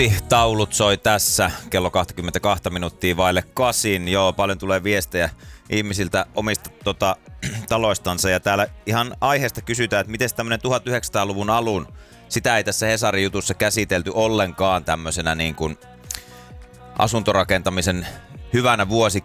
Taulut soi tässä kello 22 minuuttia vaille 8. Joo, paljon tulee viestejä ihmisiltä omista taloistansa ja täällä ihan aiheesta kysytään, että miten tämmönen 1900-luvun alun, sitä ei tässä Hesarin jutussa käsitelty ollenkaan tämmöisenä niin kuin asuntorakentamisen hyvänä vuosikymmenenä.